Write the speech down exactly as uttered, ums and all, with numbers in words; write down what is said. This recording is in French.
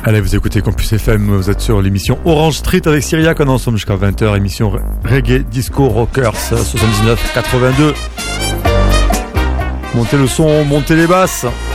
Allez, vous écoutez Campus F M, vous êtes sur l'émission Orange Street avec Cyriac, on est ensemble jusqu'à vingt heures, émission Reggae, Disco, Rockers, soixante-dix-neuf quatre-vingt-deux. Montez le son, montez les basses.